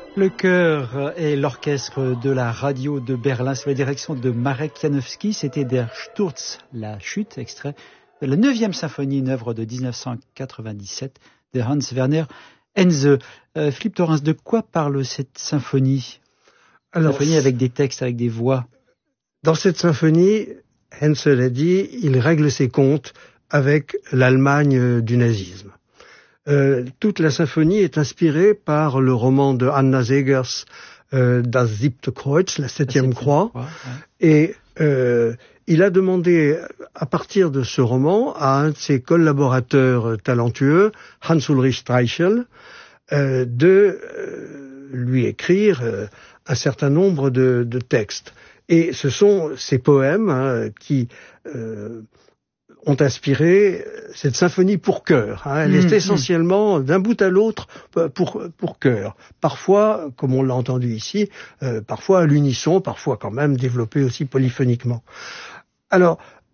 Le chœur et l'orchestre de la radio de Berlin sous la direction de Marek Janowski, c'était Der Sturz, la chute, extrait de la 9e symphonie, une œuvre de 1997 de Hans Werner Henze. Philippe Thorens, de quoi parle cette symphonie? Symphonie avec des textes, avec des voix. Dans cette symphonie, Henze l'a dit, il règle ses comptes avec l'Allemagne du nazisme. Toute la symphonie est inspirée par le roman de Anna Segers, Das siebte Kreuz, la septième croix. Ouais. Et il a demandé, à partir de ce roman, à un de ses collaborateurs talentueux, Hans-Ulrich Streichel, de lui écrire un certain nombre de textes. Et ce sont ces poèmes qui ont inspiré cette symphonie pour chœur. Elle est essentiellement d'un bout à l'autre pour chœur. Parfois, comme on l'a entendu ici, parfois à l'unisson, parfois quand même développé aussi polyphoniquement. Alors,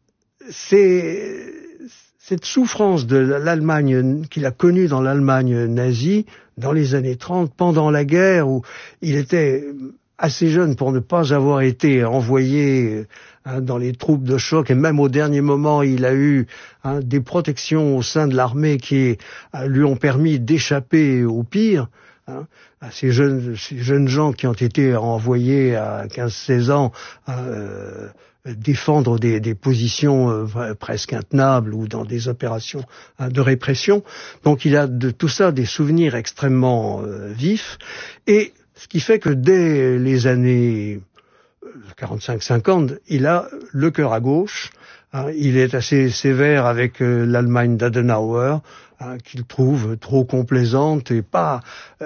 cette souffrance de l'Allemagne qu'il a connue dans l'Allemagne nazie dans les années 30, pendant la guerre, où il était assez jeune pour ne pas avoir été envoyé dans les troupes de choc, et même au dernier moment, il a eu des protections au sein de l'armée qui lui ont permis d'échapper au pire. À ces jeunes gens qui ont été envoyés à 15-16 ans défendre des positions presque intenables ou dans des opérations de répression. Donc il a de tout ça des souvenirs extrêmement vifs, et ce qui fait que dès les années 45-50, il a le cœur à gauche. Il est assez sévère avec l'Allemagne d'Adenauer, qu'il trouve trop complaisante et pas